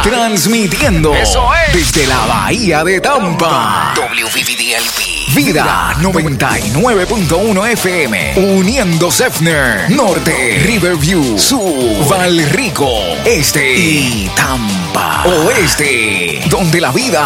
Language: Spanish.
Transmitiendo. Eso es. Desde la Bahía de Tampa. WVVDLP. Vida 99.1 FM. Uniendo Sefner. Norte. Riverview. Sur. Valrico. Este. Y Tampa. Oeste. Donde la vida